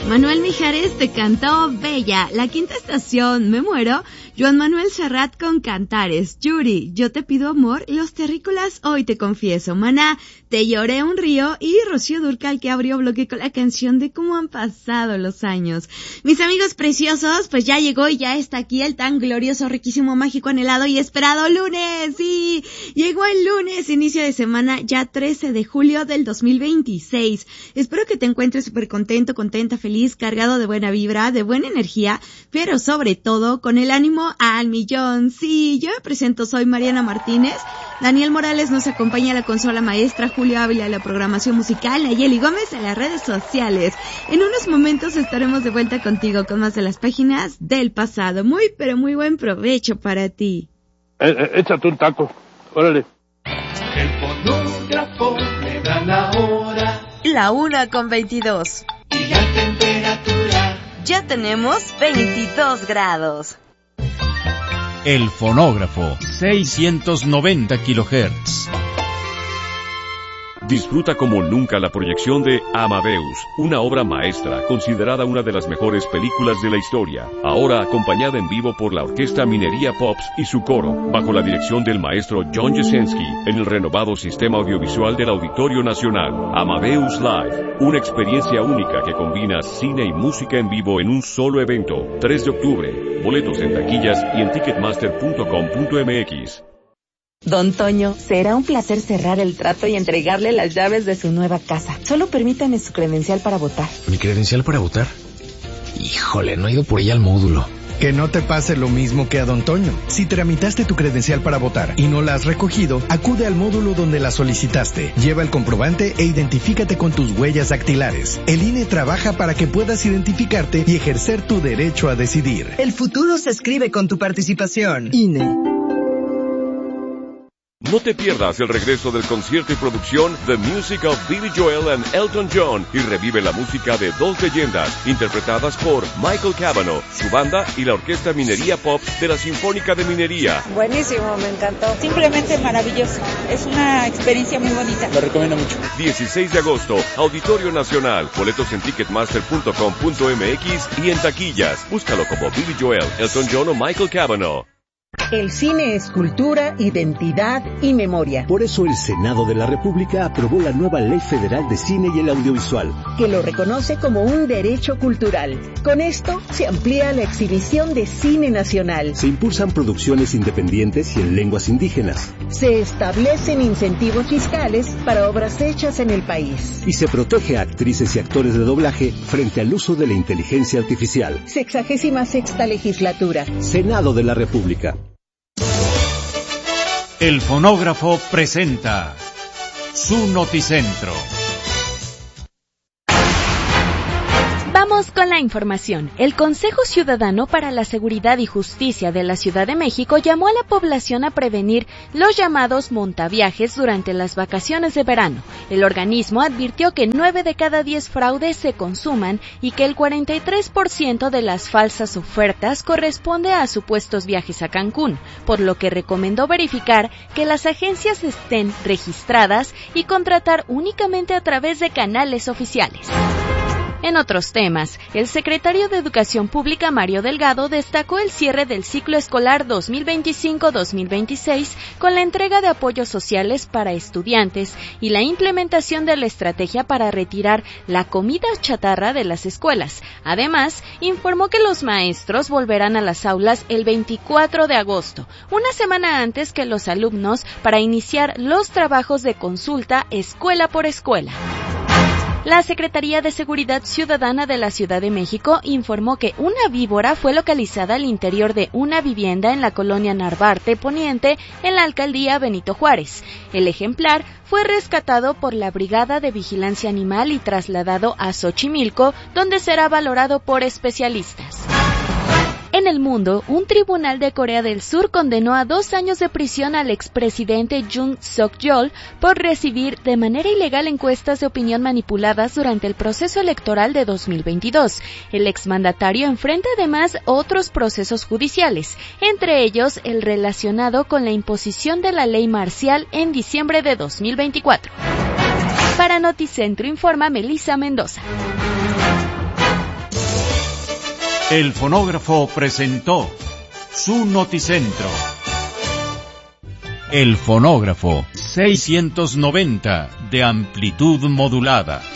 Manuel Mijares te cantó Bella. La Quinta Estación, Me Muero. Joan Manuel Serrat con Cantares. Yuri, Yo te pido amor. Los Terrícolas, Hoy te confieso. Maná, Te lloré un río. Y Rocío Dúrcal, que abrió bloque con la canción de Cómo han pasado los años. Mis amigos preciosos, pues ya llegó y ya está aquí el tan glorioso, riquísimo, mágico, anhelado y esperado lunes. Sí, llegó el lunes, inicio de semana, ya 13 de julio del 2026. Espero que te encuentres súper contento, contenta, feliz, cargado de buena vibra, de buena energía, pero sobre todo con el ánimo al millón. Sí, yo me presento, soy Mariana Martínez. Daniel Morales nos acompaña a la consola maestra, Julio Ávila a la programación musical, Nayeli Gómez en las redes sociales. En unos momentos estaremos de vuelta contigo con más de las páginas del pasado. Muy, pero muy buen provecho para ti. Échate un taco, órale. El fonógrafo me da la hora. La 1:22. Y la temperatura. Ya tenemos 22 grados. El fonógrafo, 690 kHz. Disfruta como nunca la proyección de Amadeus, una obra maestra considerada una de las mejores películas de la historia, ahora acompañada en vivo por la Orquesta Minería Pops y su coro, bajo la dirección del maestro John Jasenski, en el renovado sistema audiovisual del Auditorio Nacional. Amadeus Live, una experiencia única que combina cine y música en vivo en un solo evento. 3 de octubre, boletos en taquillas y en ticketmaster.com.mx. Don Toño, será un placer cerrar el trato y entregarle las llaves de su nueva casa. Solo permítame su credencial para votar. ¿Mi credencial para votar? Híjole, no he ido por ella al módulo. Que no te pase lo mismo que a Don Toño. Si tramitaste tu credencial para votar y no la has recogido, acude al módulo donde la solicitaste. Lleva el comprobante e identifícate con tus huellas dactilares. El INE trabaja para que puedas identificarte y ejercer tu derecho a decidir. El futuro se escribe con tu participación. INE. No te pierdas el regreso del concierto y producción The Music of Billy Joel and Elton John y revive la música de dos leyendas interpretadas por Michael Cavanaugh, su banda y la Orquesta Minería Pop de la Sinfónica de Minería. Buenísimo, me encantó. Simplemente maravilloso. Es una experiencia muy bonita. Lo recomiendo mucho. 16 de agosto, Auditorio Nacional. Boletos en ticketmaster.com.mx y en taquillas. Búscalo como Billy Joel, Elton John o Michael Cavanaugh. El cine es cultura, identidad y memoria. Por eso el Senado de la República aprobó la nueva Ley Federal de Cine y el Audiovisual, que lo reconoce como un derecho cultural. Con esto se amplía la exhibición de cine nacional. Se impulsan producciones independientes y en lenguas indígenas. Se establecen incentivos fiscales para obras hechas en el país. Y se protege a actrices y actores de doblaje frente al uso de la inteligencia artificial. 66ª legislatura. Senado de la República. El fonógrafo presenta su noticentro. Vamos con la información. El Consejo Ciudadano para la Seguridad y Justicia de la Ciudad de México llamó a la población a prevenir los llamados montaviajes durante las vacaciones de verano. El organismo advirtió que 9 de cada 10 fraudes se consuman y que el 43% de las falsas ofertas corresponde a supuestos viajes a Cancún, por lo que recomendó verificar que las agencias estén registradas y contratar únicamente a través de canales oficiales. En otros temas, el secretario de Educación Pública, Mario Delgado, destacó el cierre del ciclo escolar 2025-2026 con la entrega de apoyos sociales para estudiantes y la implementación de la estrategia para retirar la comida chatarra de las escuelas. Además, informó que los maestros volverán a las aulas el 24 de agosto, una semana antes que los alumnos, para iniciar los trabajos de consulta escuela por escuela. La Secretaría de Seguridad Ciudadana de la Ciudad de México informó que una víbora fue localizada al interior de una vivienda en la colonia Narvarte Poniente, en la alcaldía Benito Juárez. El ejemplar fue rescatado por la Brigada de Vigilancia Animal y trasladado a Xochimilco, donde será valorado por especialistas. En el mundo, un tribunal de Corea del Sur condenó a 2 años de prisión al expresidente Yoon Suk-yeol por recibir de manera ilegal encuestas de opinión manipuladas durante el proceso electoral de 2022. El exmandatario enfrenta además otros procesos judiciales, entre ellos el relacionado con la imposición de la ley marcial en diciembre de 2024. Para Noticentro informa Melissa Mendoza. El fonógrafo presentó su noticentro. El fonógrafo 690 de amplitud modulada.